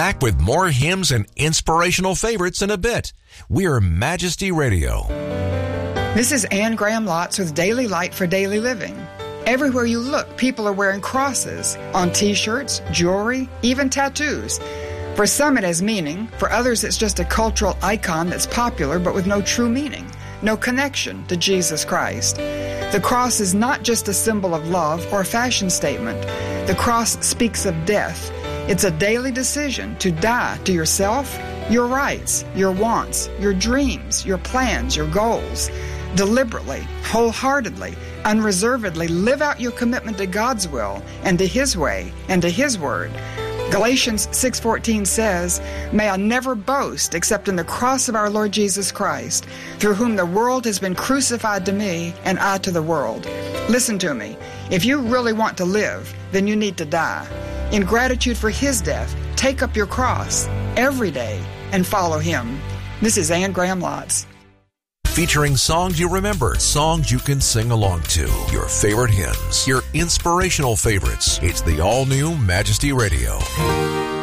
back with more hymns and inspirational favorites in a bit. We're Majesty Radio. This is Anne Graham Lotz with Daily Light for Daily Living. Everywhere you look, people are wearing crosses on T-shirts, jewelry, even tattoos. For some it has meaning, for others it's just a cultural icon that's popular but with no true meaning, no connection to Jesus Christ. The cross is not just a symbol of love or a fashion statement. The cross speaks of death. It's a daily decision to die to yourself, your rights, your wants, your dreams, your plans, your goals. Deliberately, wholeheartedly, unreservedly live out your commitment to God's will and to His way and to His word. Galatians 6:14 says, "May I never boast except in the cross of our Lord Jesus Christ, through whom the world has been crucified to me and I to the world." Listen to me. If you really want to live, then you need to die. In gratitude for His death, take up your cross every day and follow Him. This is Anne Graham Lotz. Featuring songs you remember, songs you can sing along to, your favorite hymns, your inspirational favorites. It's the all-new Majesty Radio.